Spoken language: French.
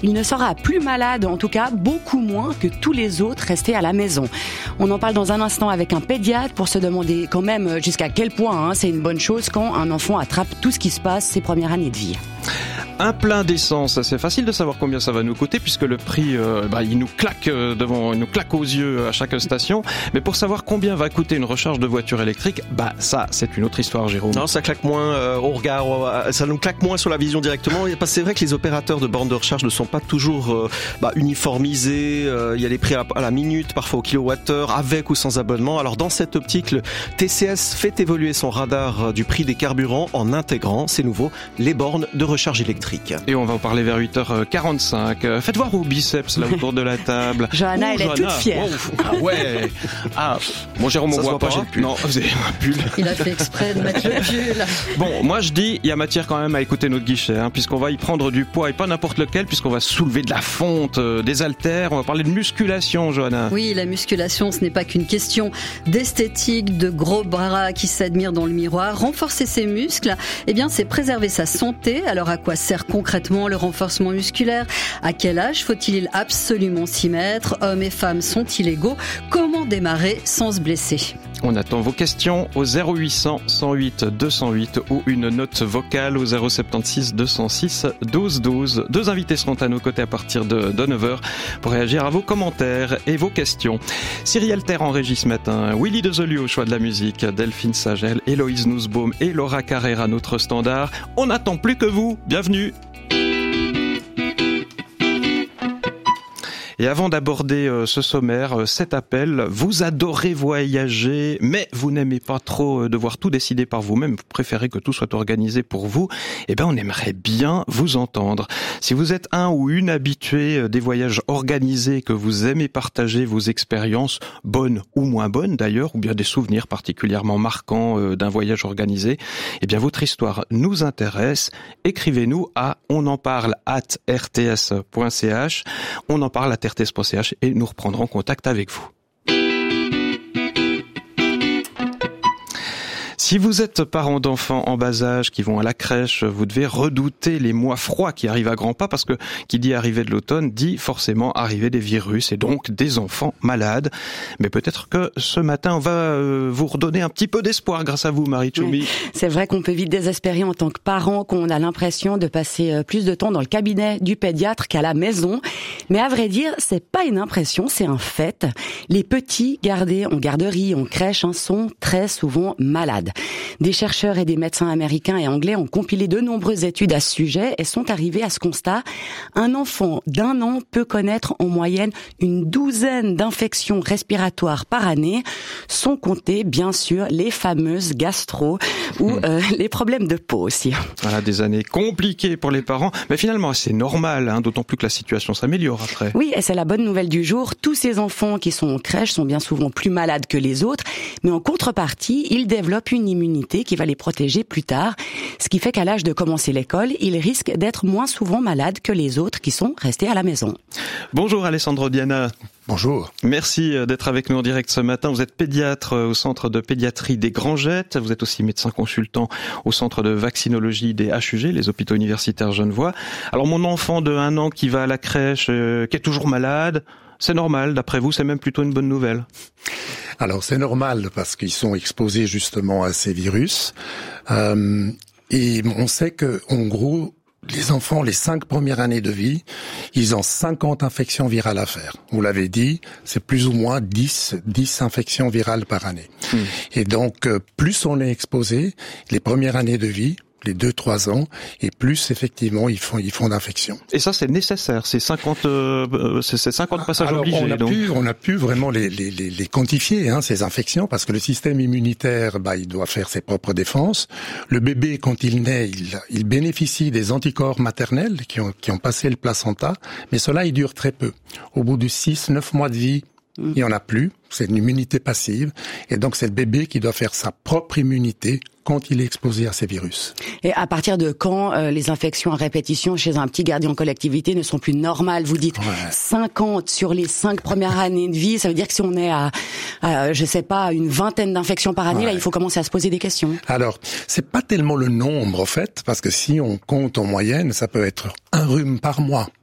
il ne sera plus malade, en tout cas beaucoup moins que tous les autres restés à la maison. On en parle dans un instant avec un pédiatre pour se demander quand même jusqu'à quel point c'est une bonne chose quand un enfant attrape tout ce qui se passe ses premières années de vie. Un plein d'essence, c'est facile de savoir combien ça va nous coûter puisque le prix, il nous claque il nous claque aux yeux à chaque station. Mais pour savoir combien va coûter une recharge de voiture électrique, ça c'est une autre histoire, Jérôme. Non, ça claque moins au regard, ça nous claque moins sur la vision directement. Parce que c'est vrai que les opérateurs de bornes de recharge ne sont pas toujours uniformisés. Il y a les prix à la minute, parfois au kilowattheure, avec ou sans abonnement. Alors dans cette optique, le TCS fait évoluer son radar du prix des carburants en intégrant, c'est nouveau, les bornes de recharge électrique. Et on va en parler vers 8h45. Faites voir vos biceps là autour de la table. Johanna, elle est toute fière. Ah ouais. Bon, Jérôme, on voit pas. J'ai le pull. Non, vous avez un pull. Il a fait exprès de mettre le pull. Bon, moi je dis, il y a matière quand même à écouter notre guichet, puisqu'on va y prendre du poids et pas n'importe lequel, puisqu'on va soulever de la fonte, des haltères. On va parler de musculation, Johanna. Oui, la musculation, ce n'est pas qu'une question d'esthétique, de gros bras qui s'admirent dans le miroir. Renforcer ses muscles, c'est préserver sa santé. Alors à quoi sert concrètement le renforcement musculaire? À quel âge faut-il absolument s'y mettre? Hommes et femmes sont-ils égaux? Comment démarrer sans se blesser? On attend vos questions au 0800 108 208 ou une note vocale au 076 206 12 12. Deux invités seront à nos côtés à partir de 9h pour réagir à vos commentaires et vos questions. Cyril Alter en régie ce matin, Willy Dezelieu au choix de la musique, Delphine Sagel, Héloïse Nussbaum et Laura Carrère à notre standard. On n'attend plus que vous. Bienvenue. Et avant d'aborder ce sommaire, cet appel, vous adorez voyager, mais vous n'aimez pas trop devoir tout décider par vous-même, vous préférez que tout soit organisé pour vous, on aimerait bien vous entendre. Si vous êtes un ou une habitué des voyages organisés, que vous aimez partager vos expériences, bonnes ou moins bonnes d'ailleurs, ou bien des souvenirs particulièrement marquants d'un voyage organisé, votre histoire nous intéresse. Écrivez-nous à onenparle@rts.ch, on en parle à rts.ch et nous reprendrons contact avec vous. Si vous êtes parent d'enfants en bas âge qui vont à la crèche, vous devez redouter les mois froids qui arrivent à grands pas parce que qui dit arrivée de l'automne dit forcément arrivée des virus et donc des enfants malades. Mais peut-être que ce matin on va vous redonner un petit peu d'espoir grâce à vous, Marie Tchoumi. C'est vrai qu'on peut vite désespérer en tant que parent, qu'on a l'impression de passer plus de temps dans le cabinet du pédiatre qu'à la maison. Mais à vrai dire, c'est pas une impression, c'est un fait. Les petits gardés en garderie, en crèche, sont très souvent malades. Des chercheurs et des médecins américains et anglais ont compilé de nombreuses études à ce sujet et sont arrivés à ce constat. Un enfant d'1 an peut connaître en moyenne une 12aine d'infections respiratoires par année, sans compter bien sûr les fameuses gastro ou les problèmes de peau aussi. Voilà, des années compliquées pour les parents, mais finalement c'est normal, d'autant plus que la situation s'améliore après. Oui, et c'est la bonne nouvelle du jour. Tous ces enfants qui sont en crèche sont bien souvent plus malades que les autres, mais en contrepartie, ils développent une immunité qui va les protéger plus tard, ce qui fait qu'à l'âge de commencer l'école, ils risquent d'être moins souvent malades que les autres qui sont restés à la maison. Bonjour Alessandro Diana. Bonjour. Merci d'être avec nous en direct ce matin. Vous êtes pédiatre au centre de pédiatrie des Grangettes. Vous êtes aussi médecin consultant au centre de vaccinologie des HUG, les hôpitaux universitaires genevois. Alors mon enfant de 1 an qui va à la crèche, qui est toujours malade, c'est normal, d'après vous, c'est même plutôt une bonne nouvelle? Alors c'est normal parce qu'ils sont exposés justement à ces virus. Et on sait que, en gros, les enfants, les 5 premières années de vie, ils ont 50 infections virales à faire. Vous l'avez dit, c'est plus ou moins 10 infections virales par année. Et donc, plus on est exposé, les premières années de vie, les 2-3 ans, et plus effectivement ils font d'infection. Et ça c'est nécessaire, c'est 50 passages alors, obligés. On a pu vraiment les quantifier, ces infections, parce que le système immunitaire, il doit faire ses propres défenses. Le bébé, quand il naît, il bénéficie des anticorps maternels qui ont passé le placenta, mais cela il dure très peu. Au bout de 6-9 mois de vie, il n'y en a plus, c'est une immunité passive, et donc c'est le bébé qui doit faire sa propre immunité quand il est exposé à ces virus. Et à partir de quand les infections à répétition chez un petit gardien en collectivité ne sont plus normales? Vous dites 50 sur les 5 premières années de vie, ça veut dire que si on est à je sais pas, une vingtaine d'infections par année, là il faut commencer à se poser des questions. Alors, c'est pas tellement le nombre en fait, parce que si on compte en moyenne, ça peut être un rhume par mois.